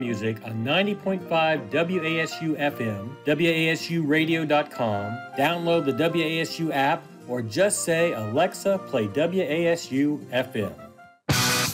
music on 90.5 WASU FM, WASUradio.com, download the WASU app, or just say, Alexa, play WASU FM.